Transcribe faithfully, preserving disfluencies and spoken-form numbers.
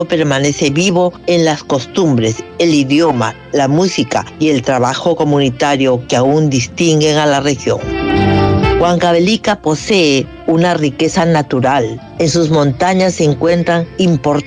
permanece vivo en las costumbres, el idioma, la música y el trabajo comunitario que aún distinguen a la región. Huancavelica posee una riqueza natural. En sus montañas se encuentran importantes